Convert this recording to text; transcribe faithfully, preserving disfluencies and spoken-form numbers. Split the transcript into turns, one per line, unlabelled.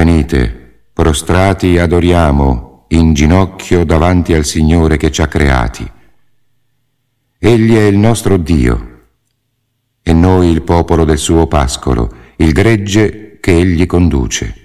Venite, prostrati adoriamo, in ginocchio davanti al Signore che ci ha creati. Egli è il nostro Dio, e noi il popolo del suo pascolo, il gregge che Egli conduce.